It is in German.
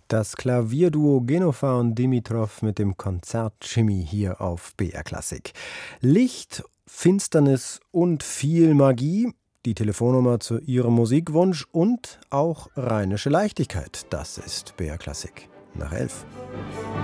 Das Klavierduo Genofar und Dimitrov mit dem Konzert Jimmy hier auf BR Klassik. Licht, Finsternis und viel Magie. Die Telefonnummer zu Ihrem Musikwunsch und auch rheinische Leichtigkeit. Das ist BR Klassik nach 11.